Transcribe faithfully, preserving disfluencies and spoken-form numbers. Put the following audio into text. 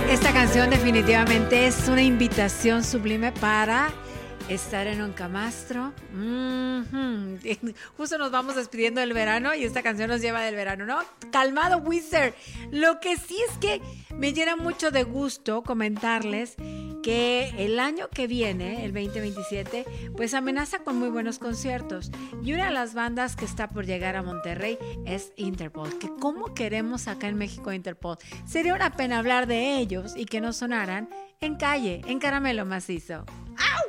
Esta canción definitivamente es una invitación sublime para estar en un camastro. Mm-hmm. Justo nos vamos despidiendo del verano y esta canción nos lleva del verano, ¿no? Calmado, Wizard. Lo que sí es que me llena mucho de gusto comentarles que el año que viene, el veinte veintisiete, pues amenaza con muy buenos conciertos. Y una de las bandas que está por llegar a Monterrey es Interpol. Que cómo queremos acá en México Interpol. Sería una pena hablar de ellos y que no sonaran en Calle, en Caramelo Macizo. ¡Au!